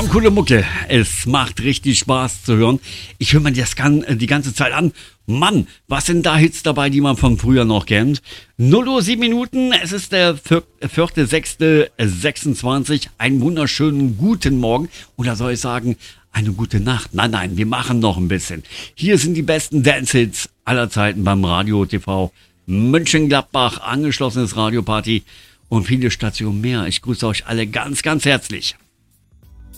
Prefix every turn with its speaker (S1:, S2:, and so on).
S1: coole Mucke. Es macht richtig Spaß zu hören. Ich höre mir das die ganze Zeit an. Mann, was sind da Hits dabei, die man von früher noch kennt? 0:07. Es ist der 4.6.26. Einen wunderschönen guten Morgen. Oder soll ich sagen, eine gute Nacht? Nein, wir machen noch ein bisschen. Hier sind die besten Dance-Hits aller Zeiten beim Radio TV Mönchengladbach, angeschlossenes Radioparty und viele Stationen mehr. Ich grüße euch alle ganz, ganz herzlich.